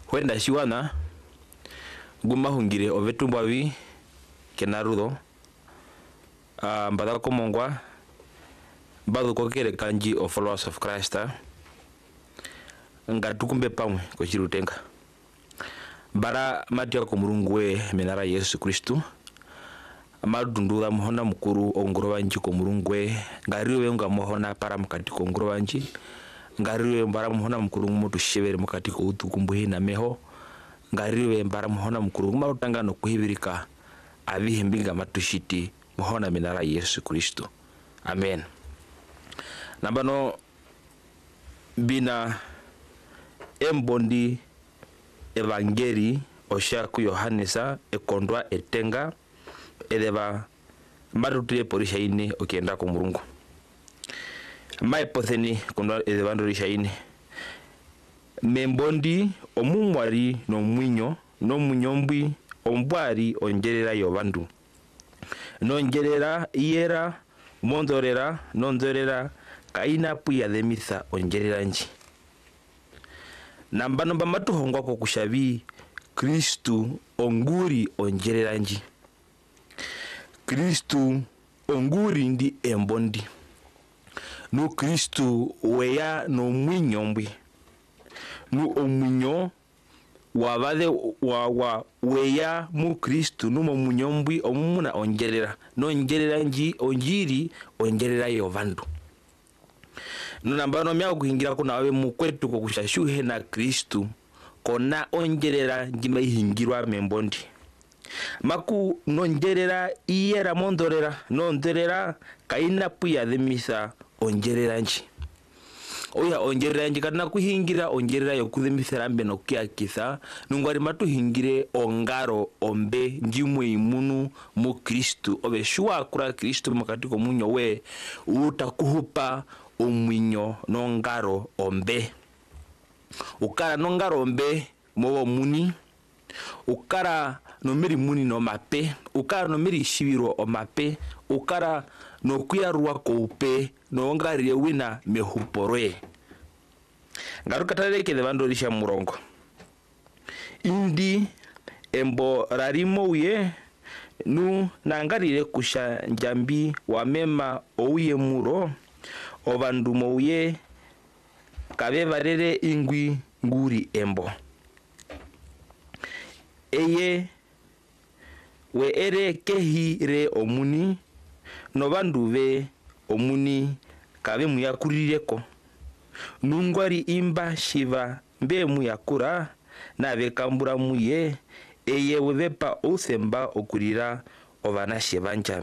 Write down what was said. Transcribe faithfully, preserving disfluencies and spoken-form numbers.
Huenda shiwana guma hungire ovetumbwavi kenarudo uh, mbada komongwa bado kokere kanji of followers of Christ nga tukumbe pamwe ko chirutenga bara matia ko murungwe menara Yesu Kristu amadundura muhona mukuru ongoro wanji ko murungwe ngariwe nga muhona para mukati ko ngoro wanji ngariwe mbara muhona mukuru mutu shebere mukati ko utukumbuhe na meho ngariwe mbara muhona mukuru marutanga no kuhibirika abihimbinga matushiti muhona menara Yesu Kristu. Amen. Nabano bina embondi evangeli oshaku Yohanesa ekondwa etenga edeba marutire porisha ine okienda ko murungu mai potheni kondwa edeba ndorisha ine membondi omumwari no mwinyo no munyombwi ombwari ongerera yobandu nongerera yera mondorera nondorera kaina puya demisa ongerera nji nambano bamatu hongwa ko kushabi Kristu onguri ongerera nji Kristu onguri ndi embondi no Kristu weya no mwinyombwi no omwinyo wabade wa wa weya mu Kristu no munyombwi omumuna ongerera no ongerera nji onjiri ongerera yovandu no nambano mya kuhingira kuna wawe mu kwetu ko kushashuhe na Kristu kona ongerera njima ihingirwa membondi maku nongerera iyera mondorera nonderera kaina puya demisa ongerera nji oya ongerera nji kana kuhingira ongerera yokuthemisera mbe no kyakisa nungwari matu hingire ongaro ombe njimwe imunu mu Kristu obe shuwa kura Kristu makati ko munyo we utakuhupa omwinyo nongaro ombe ukara nongaro ombe mobo muni ukara no miri muni no mape ukara no miri shibiro o mape ukara no kuyarwa ko upe no ngari wina mehuporoe ngaruka tareke de bandorisha murongo indi embo rarimo uye nu nangarire kusha njambi wa mema ouye muro obandumo uye kabe barere ingwi nguri embo eye we ere kehire omuni no banduve omuni kabe muyakurireko nungwari imba shiva mbe muyakura na bekambura muye eye webepa usemba okurira obana shebanja